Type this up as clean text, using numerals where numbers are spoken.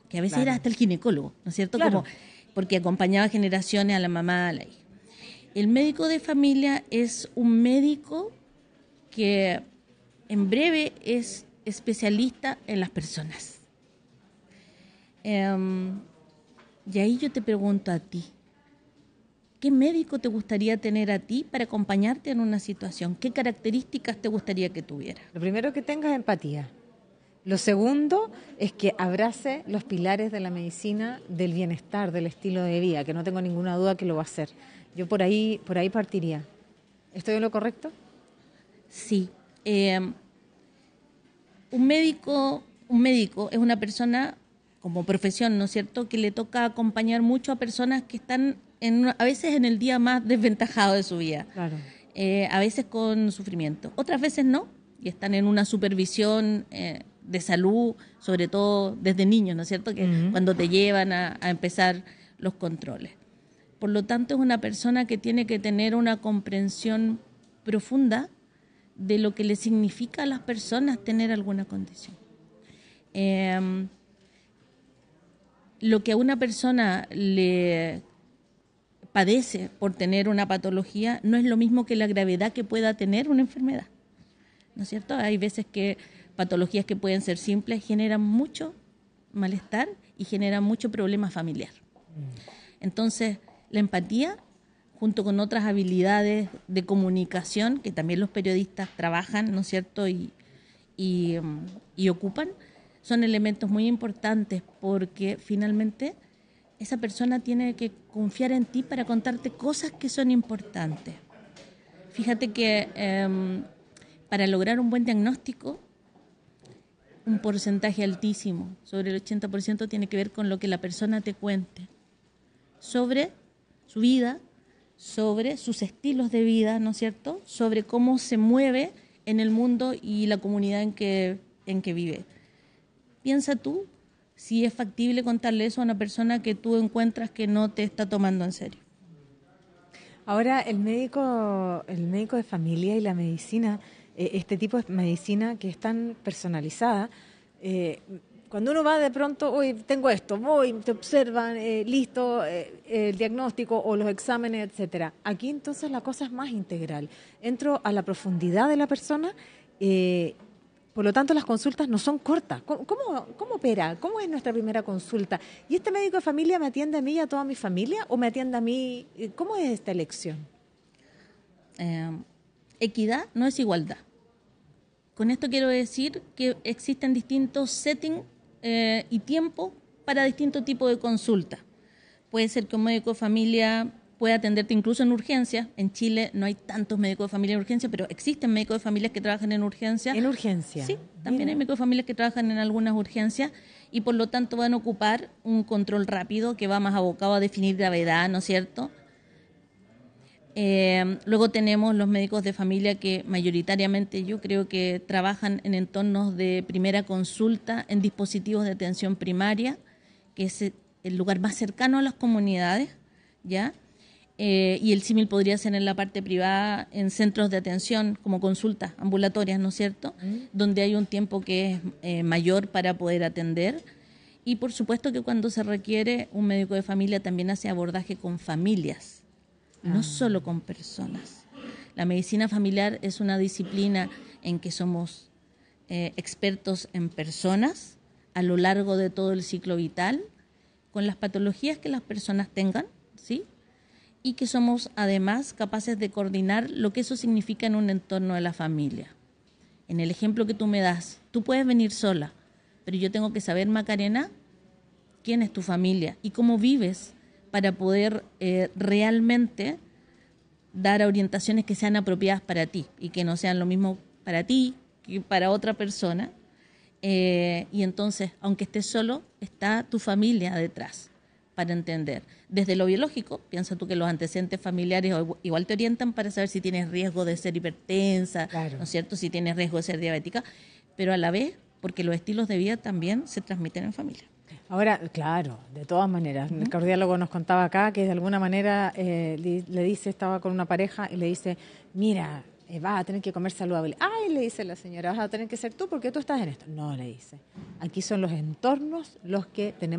que a veces era hasta el ginecólogo, ¿no es cierto? Claro. Porque acompañaba generaciones a la mamá, a la hija. El médico de familia es un médico que en breve es especialista en las personas. Y ahí yo te pregunto a ti, ¿qué médico te gustaría tener a ti para acompañarte en una situación? ¿Qué características te gustaría que tuviera? Lo primero que tenga es empatía. Lo segundo es que abrace los pilares de la medicina, del bienestar, del estilo de vida, que no tengo ninguna duda que lo va a hacer. Yo por ahí partiría. ¿Estoy en lo correcto? Sí. Un médico es una persona como profesión, ¿no es cierto?, que le toca acompañar mucho a personas que están a veces en el día más desventajado de su vida. Claro. A veces con sufrimiento, otras veces no, y están en una supervisión de salud, sobre todo desde niños, ¿no es cierto?, que cuando te llevan a empezar los controles. Por lo tanto, es una persona que tiene que tener una comprensión profunda de lo que le significa a las personas tener alguna condición. Lo que a una persona le padece por tener una patología no es lo mismo que la gravedad que pueda tener una enfermedad, ¿no es cierto? Hay veces que patologías que pueden ser simples generan mucho malestar y generan mucho problema familiar. Entonces, la empatía, junto con otras habilidades de comunicación, que también los periodistas trabajan, ¿no es cierto?, y ocupan, son elementos muy importantes porque finalmente esa persona tiene que confiar en ti para contarte cosas que son importantes. Fíjate que para lograr un buen diagnóstico, un porcentaje altísimo, sobre el 80%, tiene que ver con lo que la persona te cuente sobre su vida, sobre sus estilos de vida, ¿no es cierto?, sobre cómo se mueve en el mundo y la comunidad en que vive. Piensa tú si es factible contarle eso a una persona que tú encuentras que no te está tomando en serio. Ahora, el médico de familia y la medicina, este tipo de medicina que es tan personalizada, cuando uno va de pronto, hoy tengo esto, te observan, listo, el diagnóstico o los exámenes, etcétera. Aquí entonces la cosa es más integral. Entro a la profundidad de la persona, por lo tanto las consultas no son cortas. ¿Cómo opera? ¿Cómo es nuestra primera consulta? ¿Y este médico de familia me atiende a mí y a toda mi familia o me atiende a mí? ¿Cómo es esta elección? Equidad no es igualdad. Con esto quiero decir que existen distintos settings y tiempo para distintos tipos de consulta. Puede ser que un médico de familia pueda atenderte incluso en urgencia. En Chile no hay tantos médicos de familia en urgencia, pero existen médicos de familia que trabajan en urgencia. ¿En urgencia? Sí, también hay médicos de familia que trabajan en algunas urgencias y por lo tanto van a ocupar un control rápido que va más abocado a definir gravedad, ¿no es cierto? Luego tenemos los médicos de familia que mayoritariamente yo creo que trabajan en entornos de primera consulta en dispositivos de atención primaria, que es el lugar más cercano a las comunidades, ¿ya? Y el símil podría ser en la parte privada, en centros de atención como consultas ambulatorias, ¿no es cierto?, donde hay un tiempo que es mayor para poder atender. Y por supuesto que cuando se requiere, un médico de familia también hace abordaje con familias, no solo con personas. La medicina familiar es una disciplina en que somos expertos en personas a lo largo de todo el ciclo vital, con las patologías que las personas tengan, ¿sí?, y que somos además capaces de coordinar lo que eso significa en un entorno de la familia. En el ejemplo que tú me das, tú puedes venir sola, pero yo tengo que saber, Macarena, quién es tu familia y cómo vives para poder realmente dar orientaciones que sean apropiadas para ti y que no sean lo mismo para ti que para otra persona. Y entonces, aunque estés solo, está tu familia detrás para entender. Desde lo biológico, piensa tú que los antecedentes familiares igual te orientan para saber si tienes riesgo de ser hipertensa, Claro, ¿no es cierto?, si tienes riesgo de ser diabética, pero a la vez, porque los estilos de vida también se transmiten en familia. Ahora, claro, de todas maneras. El cardiólogo nos contaba acá que de alguna manera le dice, estaba con una pareja y le dice, mira, vas a tener que comer saludable. Ay, le dice la señora, vas a tener que ser tú porque tú estás en esto. No, le dice, aquí son los entornos los que tenemos